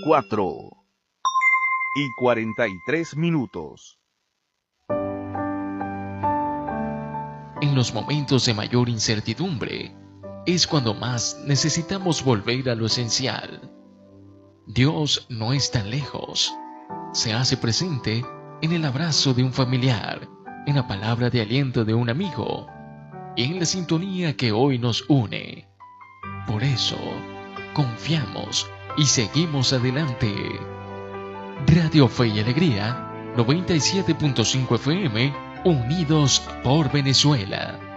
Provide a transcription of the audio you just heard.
4:43. En los momentos de mayor incertidumbre, es cuando más necesitamos volver a lo esencial. Dios no es tan lejos. Se hace presente en el abrazo de un familiar, en la palabra de aliento de un amigo y en la sintonía que hoy nos une. Por eso, confiamos y seguimos adelante. Radio Fe y Alegría, 97.5 FM, unidos por Venezuela.